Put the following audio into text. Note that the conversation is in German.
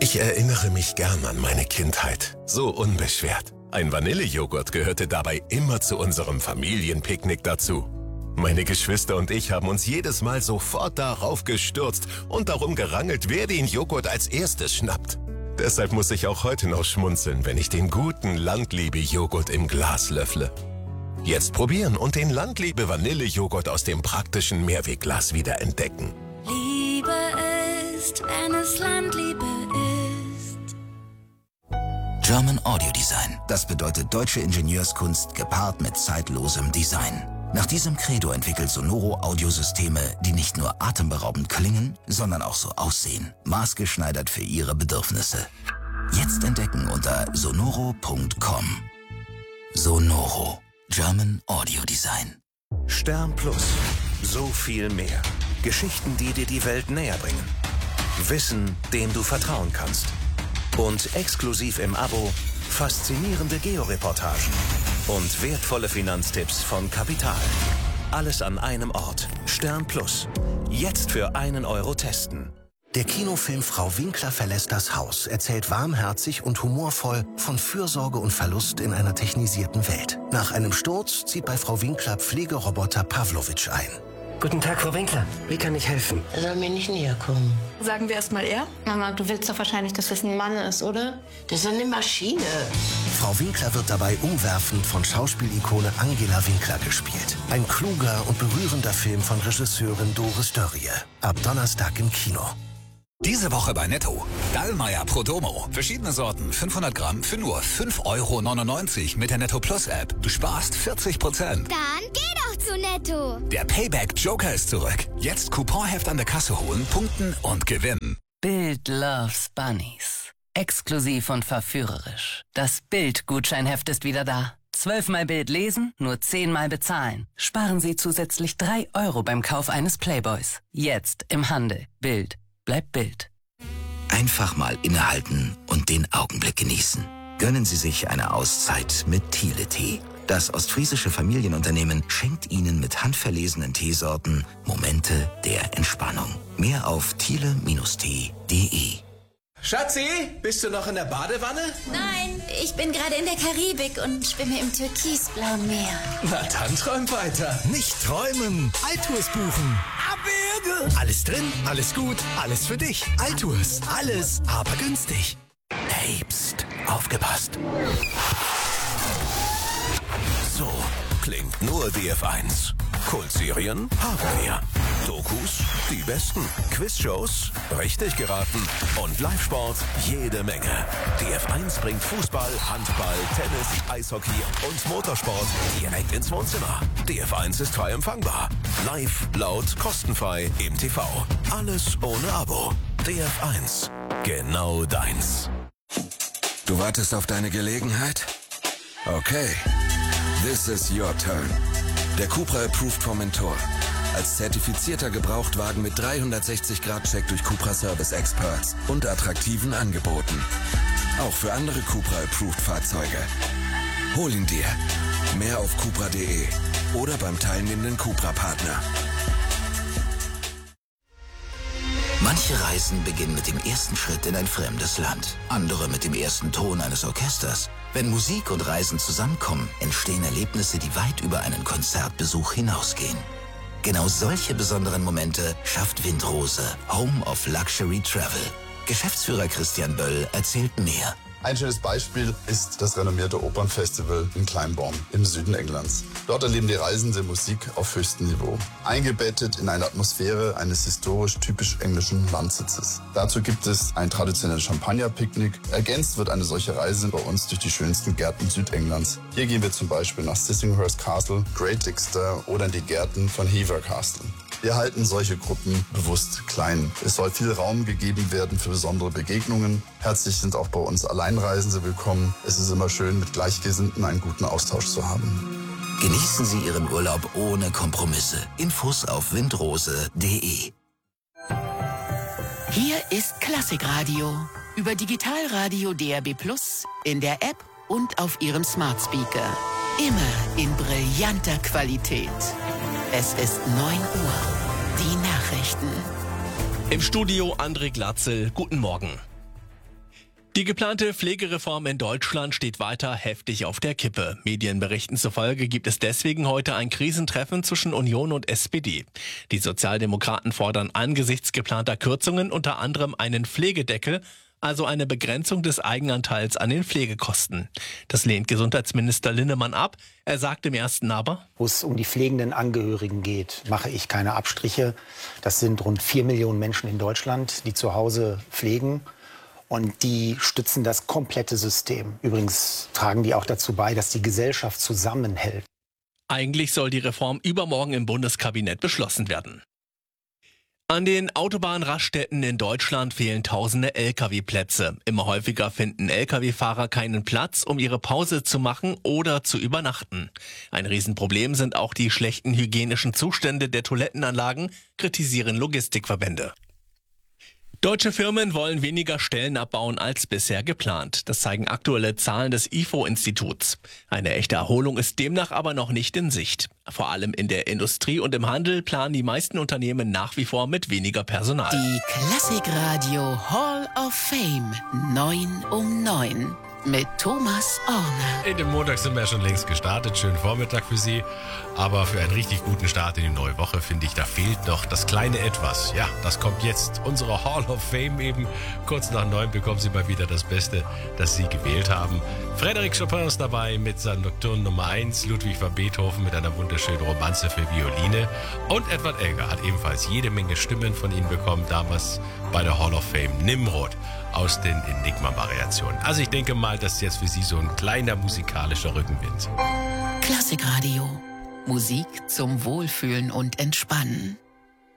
Ich erinnere mich gern an meine Kindheit. So unbeschwert. Ein Vanillejoghurt gehörte dabei immer zu unserem Familienpicknick dazu. Meine Geschwister und ich haben uns jedes Mal sofort darauf gestürzt und darum gerangelt, wer den Joghurt als erstes schnappt. Deshalb muss ich auch heute noch schmunzeln, wenn ich den guten Landliebe-Joghurt im Glas löffle. Jetzt probieren und den Landliebe-Vanillejoghurt aus dem praktischen Mehrwegglas wieder entdecken. Liebe ist, wenn es Landliebe ist. German Audio Design. Das bedeutet deutsche Ingenieurskunst gepaart mit zeitlosem Design. Nach diesem Credo entwickelt Sonoro Audiosysteme, die nicht nur atemberaubend klingen, sondern auch so aussehen. Maßgeschneidert für Ihre Bedürfnisse. Jetzt entdecken unter sonoro.com. Sonoro. German Audio Design. Stern Plus. So viel mehr. Geschichten, die dir die Welt näher bringen. Wissen, dem du vertrauen kannst. Und exklusiv im Abo faszinierende Georeportagen und wertvolle Finanztipps von Kapital. Alles an einem Ort. Stern Plus. Jetzt für €1 testen. Der Kinofilm Frau Winkler verlässt das Haus erzählt warmherzig und humorvoll von Fürsorge und Verlust in einer technisierten Welt. Nach einem Sturz zieht bei Frau Winkler Pflegeroboter Pavlovic ein. Guten Tag, Frau Winkler. Wie kann ich helfen? Er soll mir nicht näher kommen. Sagen wir erst mal er? Mama, du willst doch wahrscheinlich, dass das ein Mann ist, oder? Das ist eine Maschine. Frau Winkler wird dabei umwerfend von Schauspielikone Angela Winkler gespielt. Ein kluger und berührender Film von Regisseurin Doris Dörrie. Ab Donnerstag im Kino. Diese Woche bei Netto. Dallmayr Pro Domo. Verschiedene Sorten, 500 Gramm für nur €5,99 mit der Netto Plus App. Du sparst 40%. Dann geh doch zu Netto. Der Payback Joker ist zurück. Jetzt Couponheft an der Kasse holen, punkten und gewinnen. Bild loves Bunnies. Exklusiv und verführerisch. Das Bild-Gutscheinheft ist wieder da. 12-mal Bild lesen, nur 10-mal bezahlen. Sparen Sie zusätzlich €3 beim Kauf eines Playboys. Jetzt im Handel. Bild. Bleibt Bild. Einfach mal innehalten und den Augenblick genießen. Gönnen Sie sich eine Auszeit mit Thiele Tee. Das ostfriesische Familienunternehmen schenkt Ihnen mit handverlesenen Teesorten Momente der Entspannung. Mehr auf thiele-tee.de. Schatzi, bist du noch in der Badewanne? Nein, ich bin gerade in der Karibik und schwimme im türkisblauen Meer. Na dann träum weiter. Nicht träumen, Altours buchen. Abwürge. Alles drin, alles gut, alles für dich. Altours, alles, aber günstig. Hey, pst, aufgepasst. So klingt nur DF1. Kultserien haben wir. Dokus, die besten. Quizshows, richtig geraten. Und Live-Sport, jede Menge. DF1 bringt Fußball, Handball, Tennis, Eishockey und Motorsport direkt ins Wohnzimmer. DF1 ist frei empfangbar. Live, laut, kostenfrei im TV. Alles ohne Abo. DF1. Genau deins. Du wartest auf deine Gelegenheit? Okay. This is your turn. Der Cupra Approved vom Mentor. Als zertifizierter Gebrauchtwagen mit 360-Grad-Check durch Cupra Service Experts und attraktiven Angeboten. Auch für andere Cupra Approved Fahrzeuge. Hol ihn dir. Mehr auf cupra.de oder beim teilnehmenden Cupra-Partner. Manche Reisen beginnen mit dem ersten Schritt in ein fremdes Land. Andere mit dem ersten Ton eines Orchesters. Wenn Musik und Reisen zusammenkommen, entstehen Erlebnisse, die weit über einen Konzertbesuch hinausgehen. Genau solche besonderen Momente schafft Windrose, Home of Luxury Travel. Geschäftsführer Christian Böll erzählt mehr. Ein schönes Beispiel ist das renommierte Opernfestival in Glyndebourne im Süden Englands. Dort erleben die Reisende Musik auf höchstem Niveau, eingebettet in eine Atmosphäre eines historisch typisch englischen Landsitzes. Dazu gibt es ein traditionelles Champagner-Picknick. Ergänzt wird eine solche Reise bei uns durch die schönsten Gärten Südenglands. Hier gehen wir zum Beispiel nach Sissinghurst Castle, Great Dixter oder in die Gärten von Hever Castle. Wir halten solche Gruppen bewusst klein. Es soll viel Raum gegeben werden für besondere Begegnungen. Herzlich sind auch bei uns Alleinreisende willkommen. Es ist immer schön, mit Gleichgesinnten einen guten Austausch zu haben. Genießen Sie Ihren Urlaub ohne Kompromisse. Infos auf windrose.de. Hier ist Klassikradio. Über Digitalradio DAB+, in der App und auf Ihrem Smart Speaker. Immer in brillanter Qualität. Es ist 9 Uhr. Die Nachrichten. Im Studio André Glatzel. Guten Morgen. Die geplante Pflegereform in Deutschland steht weiter heftig auf der Kippe. Medienberichten zufolge gibt es deswegen heute ein Krisentreffen zwischen Union und SPD. Die Sozialdemokraten fordern angesichts geplanter Kürzungen unter anderem einen Pflegedeckel, also eine Begrenzung des Eigenanteils an den Pflegekosten. Das lehnt Gesundheitsminister Linnemann ab. Er sagt im Ersten aber: Wo es um die pflegenden Angehörigen geht, mache ich keine Abstriche. Das sind rund 4 Millionen Menschen in Deutschland, die zu Hause pflegen. Und die stützen das komplette System. Übrigens tragen die auch dazu bei, dass die Gesellschaft zusammenhält. Eigentlich soll die Reform übermorgen im Bundeskabinett beschlossen werden. An den Autobahnraststätten in Deutschland fehlen tausende Lkw-Plätze. Immer häufiger finden Lkw-Fahrer keinen Platz, um ihre Pause zu machen oder zu übernachten. Ein Riesenproblem sind auch die schlechten hygienischen Zustände der Toilettenanlagen, kritisieren Logistikverbände. Deutsche Firmen wollen weniger Stellen abbauen als bisher geplant. Das zeigen aktuelle Zahlen des IFO-Instituts. Eine echte Erholung ist demnach aber noch nicht in Sicht. Vor allem in der Industrie und im Handel planen die meisten Unternehmen nach wie vor mit weniger Personal. Die Klassikradio Hall of Fame 9 um 9 mit Thomas Orner. In dem Montag sind wir ja schon längst gestartet. Schönen Vormittag für Sie. Aber für einen richtig guten Start in die neue Woche, finde ich, da fehlt noch das kleine Etwas. Ja, das kommt jetzt. Unsere Hall of Fame eben. Kurz nach 9 bekommen Sie mal wieder das Beste, das Sie gewählt haben. Frédéric Chopin ist dabei mit seinem Nocturne Nummer 1. Ludwig van Beethoven mit einer wunderschönen Romanze für Violine. Und Edward Elgar hat ebenfalls jede Menge Stimmen von Ihnen bekommen. Damals bei der Hall of Fame Nimrod aus den Enigma-Variationen. Also ich denke mal, das ist jetzt für Sie so ein kleiner musikalischer Rückenwind. Klassikradio. Musik zum Wohlfühlen und Entspannen.